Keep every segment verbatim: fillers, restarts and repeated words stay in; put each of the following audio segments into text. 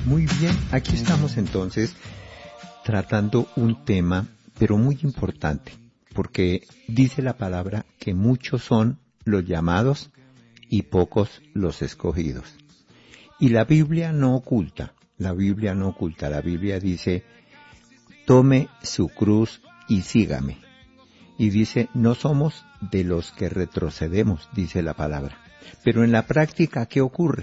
Muy bien, aquí estamos entonces tratando un tema, pero muy importante, porque dice la palabra que muchos son los llamados y pocos los escogidos. Y la Biblia no oculta, la Biblia no oculta, la Biblia dice, tome su cruz y sígame. Y dice, no somos de los que retrocedemos, dice la palabra. Pero en la práctica, ¿qué ocurre?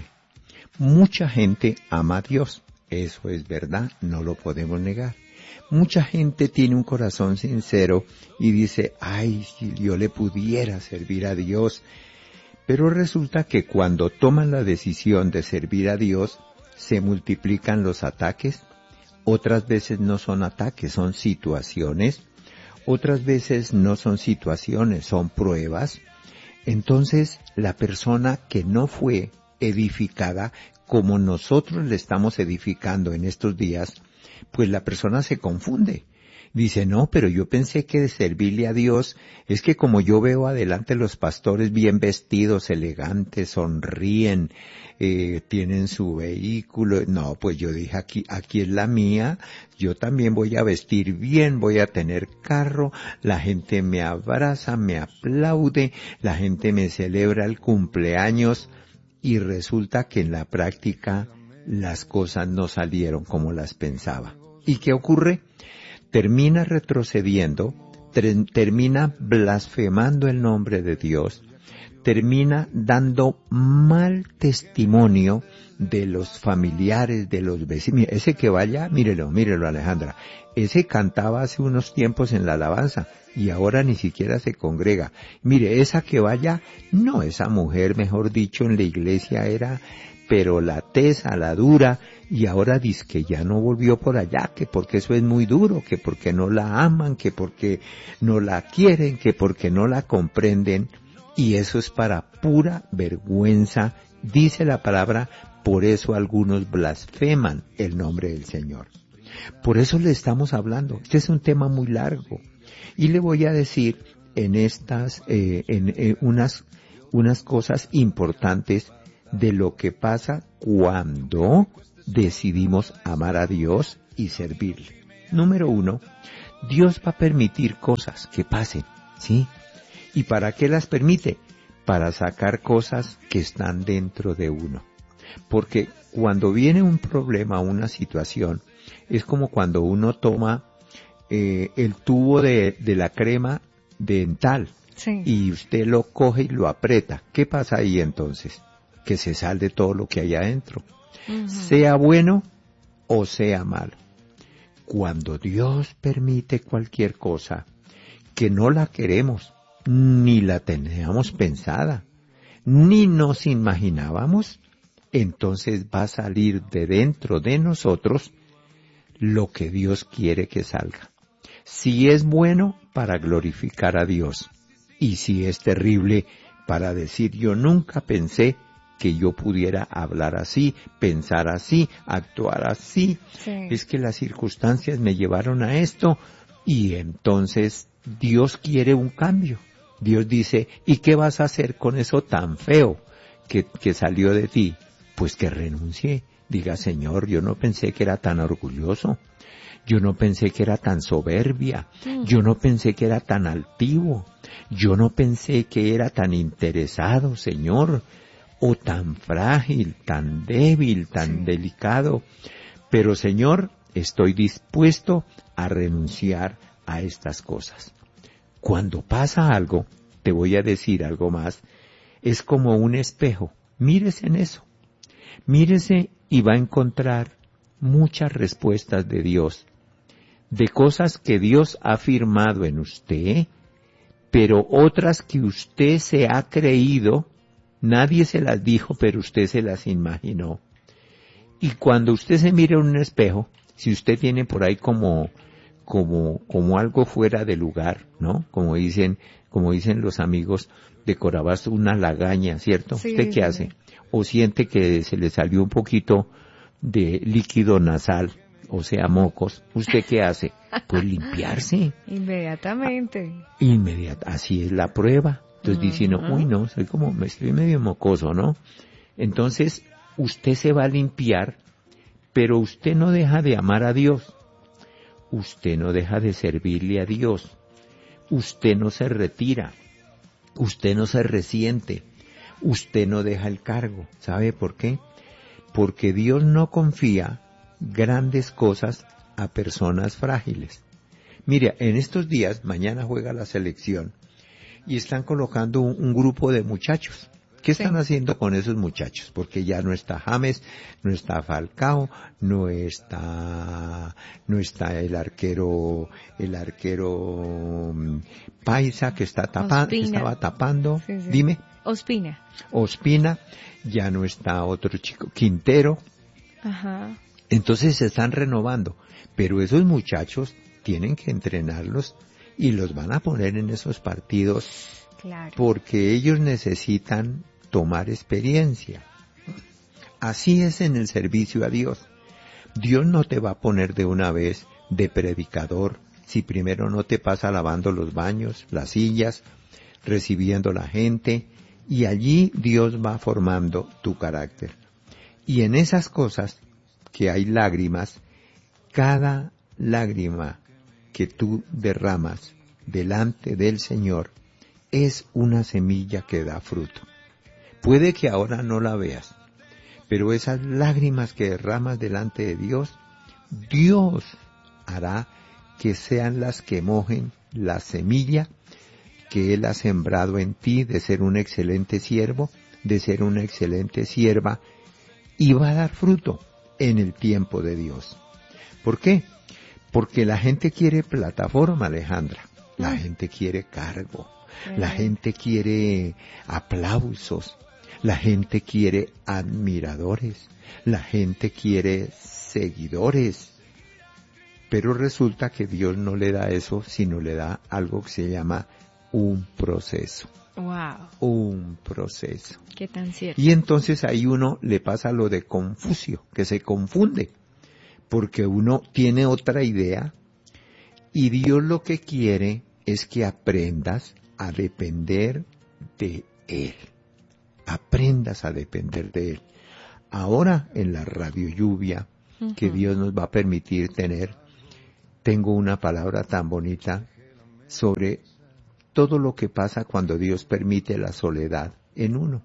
Mucha gente ama a Dios, eso es verdad, no lo podemos negar. Mucha gente tiene un corazón sincero y dice, ay, si yo le pudiera servir a Dios. Pero resulta que cuando toman la decisión de servir a Dios, se multiplican los ataques. Otras veces no son ataques, son situaciones. Otras veces no son situaciones, son pruebas. Entonces, la persona que no fue edificada como nosotros le estamos edificando en estos días, pues la persona se confunde. Dice, no, pero yo pensé que de servirle a Dios es que como yo veo adelante los pastores bien vestidos, elegantes, sonríen, eh, tienen su vehículo. No, pues yo dije, aquí, aquí es la mía, yo también voy a vestir bien, voy a tener carro, la gente me abraza, me aplaude, la gente me celebra el cumpleaños, y resulta que en la práctica las cosas no salieron como las pensaba. ¿Y qué ocurre? Termina retrocediendo, ter- termina blasfemando el nombre de Dios, termina dando mal testimonio de los familiares, de los vecinos. Mira, ese que vaya, mírelo, mírelo Alejandra, ese cantaba hace unos tiempos en la alabanza y ahora ni siquiera se congrega. Mire, esa que vaya, no, esa mujer, mejor dicho, en la iglesia era, pero la tesa, la dura, y ahora dice que ya no volvió por allá, que porque eso es muy duro, que porque no la aman, que porque no la quieren, que porque no la comprenden, y eso es para pura vergüenza, dice la palabra, por eso algunos blasfeman el nombre del Señor. Por eso le estamos hablando, este es un tema muy largo, y le voy a decir en estas, eh, en, en unas, unas cosas importantes de lo que pasa cuando decidimos amar a Dios y servirle. Número uno, Dios va a permitir cosas que pasen, ¿sí? ¿Y para qué las permite? Para sacar cosas que están dentro de uno. Porque cuando viene un problema, una situación, es como cuando uno toma eh, el tubo de, de la crema dental, sí, y usted lo coge y lo aprieta. ¿Qué pasa ahí entonces? Que se sale todo lo que hay adentro, uh-huh, sea bueno o sea malo. Cuando Dios permite cualquier cosa que no la queremos, ni la teníamos pensada, ni nos imaginábamos, entonces va a salir de dentro de nosotros lo que Dios quiere que salga. Si es bueno, para glorificar a Dios, y si es terrible, para decir yo nunca pensé que yo pudiera hablar así, pensar así, actuar así. Sí. Es que las circunstancias me llevaron a esto y entonces Dios quiere un cambio. Dios dice, ¿y qué vas a hacer con eso tan feo que, que salió de ti? Pues que renuncie. Diga, Señor, yo no pensé que era tan orgulloso. Yo no pensé que era tan soberbia. Mm. Yo no pensé que era tan altivo. Yo no pensé que era tan interesado, Señor. O tan frágil, tan débil, tan sí. delicado. Pero Señor, estoy dispuesto a renunciar a estas cosas. Cuando pasa algo, te voy a decir algo más, es como un espejo. Mírese en eso. Mírese y va a encontrar muchas respuestas de Dios, de cosas que Dios ha afirmado en usted, pero otras que usted se ha creído. Nadie se las dijo, pero usted se las imaginó. Y cuando usted se mira en un espejo, si usted tiene por ahí como, como, como algo fuera de lugar, ¿no? Como dicen, como dicen los amigos de Corabás, una lagaña, ¿cierto? Sí, ¿usted qué hace? O siente que se le salió un poquito de líquido nasal, o sea, mocos. ¿Usted qué hace? Pues limpiarse. Inmediatamente. Inmediata, así es la prueba. Entonces uh-huh. diciendo, uy no, soy como, me estoy medio mocoso, ¿no? Entonces, usted se va a limpiar, pero usted no deja de amar a Dios, usted no deja de servirle a Dios, usted no se retira, usted no se resiente, usted no deja el cargo. ¿Sabe por qué? Porque Dios no confía grandes cosas a personas frágiles. Mira, en estos días, mañana juega la selección, y están colocando un, un grupo de muchachos. ¿Qué están sí. haciendo con esos muchachos? Porque ya no está James, no está Falcao, no está, no está el arquero, el arquero Paisa que está tapando, que estaba tapando. Sí, sí. Dime. Ospina. Ospina, ya no está otro chico, Quintero. Ajá. Entonces se están renovando, pero esos muchachos tienen que entrenarlos y los van a poner en esos partidos. Claro. Porque ellos necesitan tomar experiencia. Así es en el servicio a Dios. Dios no te va a poner de una vez de predicador si primero no te pasa lavando los baños, las sillas, recibiendo la gente, y allí Dios va formando tu carácter. Y en esas cosas que hay lágrimas, cada lágrima que tú derramas delante del Señor es una semilla que da fruto. Puede que ahora no la veas, pero esas lágrimas que derramas delante de Dios, Dios hará que sean las que mojen la semilla que Él ha sembrado en ti de ser un excelente siervo, de ser una excelente sierva, y va a dar fruto en el tiempo de Dios. ¿Por qué? Porque la gente quiere plataforma, Alejandra. La mm. gente quiere cargo. La gente quiere aplausos, la gente quiere admiradores, la gente quiere seguidores, pero resulta que Dios no le da eso, sino le da algo que se llama un proceso. Wow. Un proceso. Qué tan cierto. Y entonces ahí uno le pasa lo de Confucio, que se confunde, porque uno tiene otra idea y Dios lo que quiere es que aprendas a depender de Él. Aprendas a depender de Él. Ahora en la radio lluvia uh-huh. que Dios nos va a permitir tener, tengo una palabra tan bonita sobre todo lo que pasa cuando Dios permite la soledad en uno.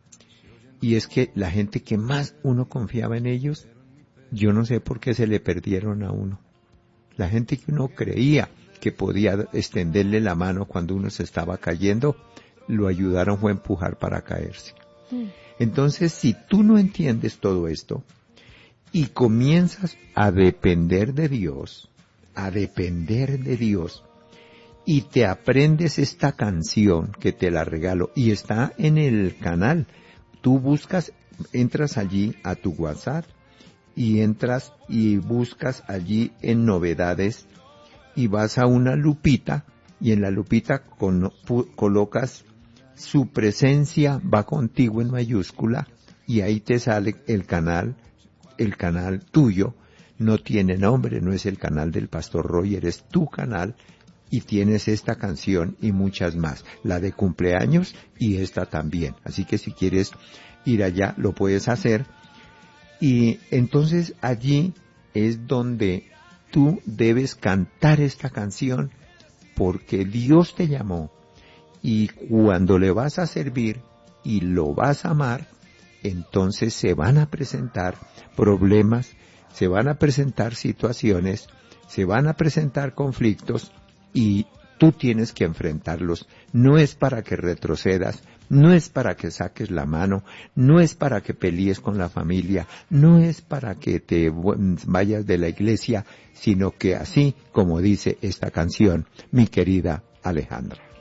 Y es que la gente que más uno confiaba en ellos, yo no sé por qué se le perdieron a uno. La gente que uno creía que podía extenderle la mano cuando uno se estaba cayendo, lo ayudaron fue a empujar para caerse. Mm. Entonces, si tú no entiendes todo esto y comienzas a depender de Dios, a depender de Dios, y te aprendes esta canción que te la regalo, y está en el canal, tú buscas, entras allí a tu WhatsApp, y entras y buscas allí en novedades, y vas a una lupita, y en la lupita con, pu, colocas su presencia va contigo en mayúscula, y ahí te sale el canal, el canal tuyo, no tiene nombre, no es el canal del Pastor Roger, es tu canal, y tienes esta canción y muchas más, la de cumpleaños y esta también. Así que si quieres ir allá, lo puedes hacer, y entonces allí es donde tú debes cantar esta canción porque Dios te llamó y cuando le vas a servir y lo vas a amar, entonces se van a presentar problemas, se van a presentar situaciones, se van a presentar conflictos y tú tienes que enfrentarlos. No es para que retrocedas, no es para que saques la mano, no es para que pelees con la familia, no es para que te vayas de la iglesia, sino que así como dice esta canción, mi querida Alejandra.